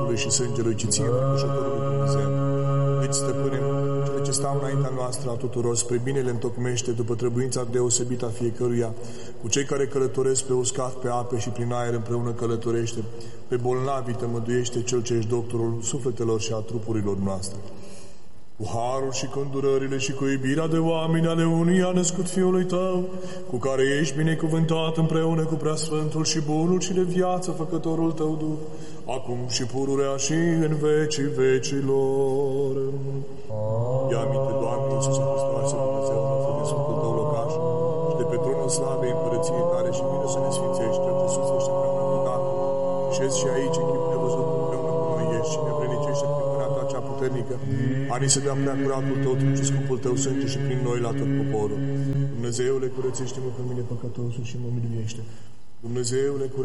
trupului și sângelui, ci ție, înfricoșătorului Dumnezeu. Deci, stăpâne, cele ce stau înaintea noastră a tuturor, spre binele întocmește, după trebuința deosebită a fiecăruia, cu cei care călătoresc pe uscat, pe ape și prin aer împreună călătorește, pe bolnavi tămăduiește cel ce ești doctorul sufletelor și a trupurilor noastre. Cu harul și cu îndurările și cu iubirea de oameni ale unui a născut Fiului Tău, cu care ești binecuvântat împreună cu Preasfântul și Bunul și de viață Făcătorul Tău Duh, acum și pururea și în vecii vecilor. Ia aminte, Doamne, Iisuse Hristoase, Dumnezeu nostru, de Sfântul Tău locaș și de pe tronul slavei împărăției Tale și vină să ne sfințești, cel ce susește împreună cu Tatăl. Șezi și aici, în chip nevăzut, împreună cu noi ești și ne vrenicește prin mâna Ta cea puternică. Ani să dea prea curatul Tău, trup și scumpul Tău sânge și prin noi la tot poporul. Dumnezeule, curățește-mă pe mine păcătosul și mă miluiește. Dumnezeule,